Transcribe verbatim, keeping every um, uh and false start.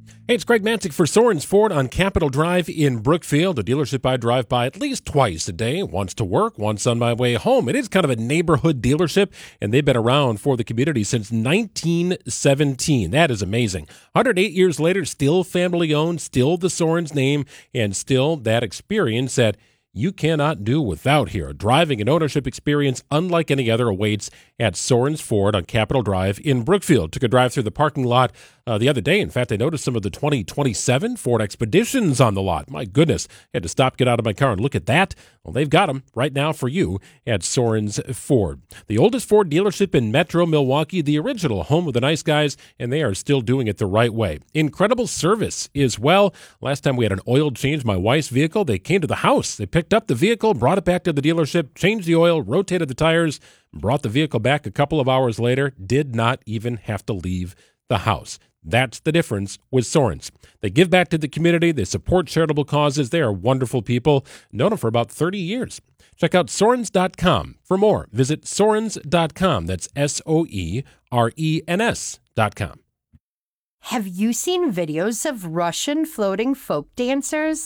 Hey, it's Greg Matzik for Sorens Ford on Capitol Drive in Brookfield, a dealership I drive by at least twice a day, once to work, once on my way home. It is kind of a neighborhood dealership, and they've been around for the community since nineteen seventeen. That is amazing. one hundred eight years later, still family-owned, still the Sorens name, and still that experience that you cannot do without here. A driving and ownership experience unlike any other awaits at Sorens Ford on Capitol Drive in Brookfield. Took a drive through the parking lot uh, the other day. In fact, I noticed some of the twenty twenty-seven Ford Expeditions on the lot. My goodness, I had to stop, get out of my car, and look at that. Well, they've got them right now for you at Sorens Ford. The oldest Ford dealership in Metro Milwaukee, the original home of the nice guys, and they are still doing it the right way. Incredible service as well. Last time we had an oil change, my wife's vehicle, they came to the house. They picked up the vehicle, brought it back to the dealership, changed the oil, rotated the tires, brought the vehicle back a couple of hours later, did not even have to leave the house. That's the difference with Sorens. They give back to the community. They support charitable causes. They are wonderful people. Known them for about thirty years. Check out Sorens dot com for more. Visit Sorens dot com. That's S O E R E N S dot com. Have you seen videos of Russian floating folk dancers?